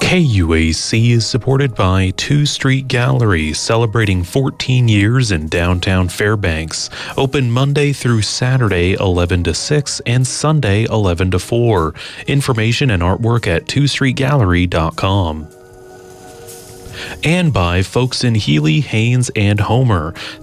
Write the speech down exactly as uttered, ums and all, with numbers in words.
K U A C is supported by two Street Gallery, celebrating fourteen years in downtown Fairbanks. Open Monday through Saturday eleven to six and Sunday eleven to four. Information and artwork at two street gallery dot com. And by folks in Healy, Haynes, and Homer.